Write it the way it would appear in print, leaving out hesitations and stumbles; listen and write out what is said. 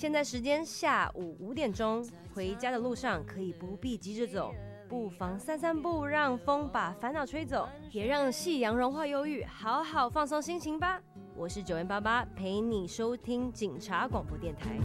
现在时间下午5点钟，回家的路上可以不必急着走，不妨散散步，让风把烦恼吹走，也让夕阳融化忧郁，好好放松心情吧。我是9N88，陪你收听警察广播电台。